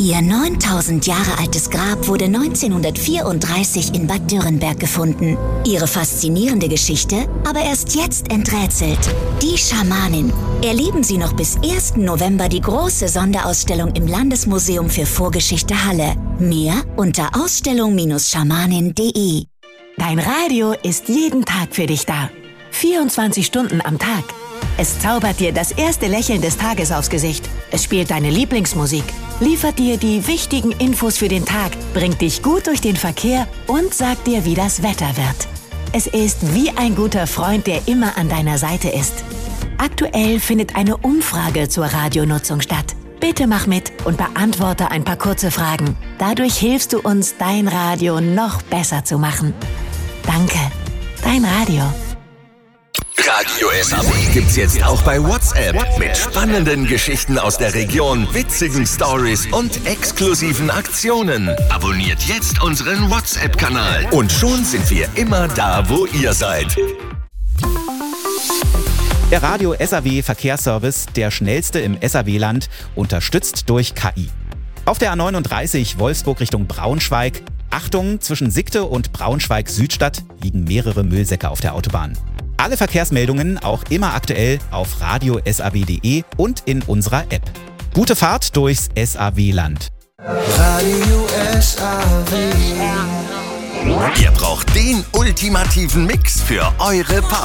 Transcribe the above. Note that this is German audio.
Ihr 9000 Jahre altes Grab wurde 1934 in Bad Dürrenberg gefunden. Ihre faszinierende Geschichte aber erst jetzt enträtselt. Die Schamanin. Erleben Sie noch bis 1. November die große Sonderausstellung im Landesmuseum für Vorgeschichte Halle. Mehr unter ausstellung-schamanin.de. Dein Radio ist jeden Tag für dich da. 24 Stunden am Tag. Es zaubert dir das erste Lächeln des Tages aufs Gesicht. Es spielt deine Lieblingsmusik, liefert dir die wichtigen Infos für den Tag, bringt dich gut durch den Verkehr und sagt dir, wie das Wetter wird. Es ist wie ein guter Freund, der immer an deiner Seite ist. Aktuell findet eine Umfrage zur Radionutzung statt. Bitte mach mit und beantworte ein paar kurze Fragen. Dadurch hilfst du uns, dein Radio noch besser zu machen. Danke, dein Radio. Radio SAW gibt's jetzt auch bei WhatsApp mit spannenden Geschichten aus der Region, witzigen Stories und exklusiven Aktionen. Abonniert jetzt unseren WhatsApp-Kanal und schon sind wir immer da, wo ihr seid. Der Radio SAW Verkehrsservice, der schnellste im SAW-Land, unterstützt durch KI. Auf der A39 Wolfsburg Richtung Braunschweig. Achtung, zwischen Sickte und Braunschweig-Südstadt liegen mehrere Müllsäcke auf der Autobahn. Alle Verkehrsmeldungen auch immer aktuell auf radiosaw.de und in unserer App. Gute Fahrt durchs SAW-Land. Radio SAW. Ihr braucht den ultimativen Mix für eure Party.